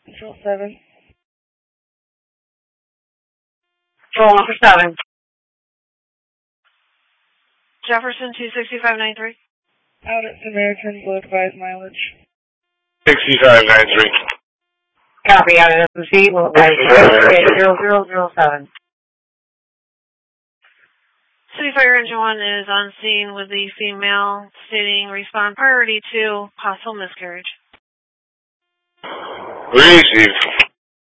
Control 7. Control 1 for 7. Jefferson 26593. Out at Samaritan, below advised mileage. 6593. Copy, out at SMC, below advised 0007. City Fire Engine 1 is on scene with the female stating respond priority to possible miscarriage. Receive.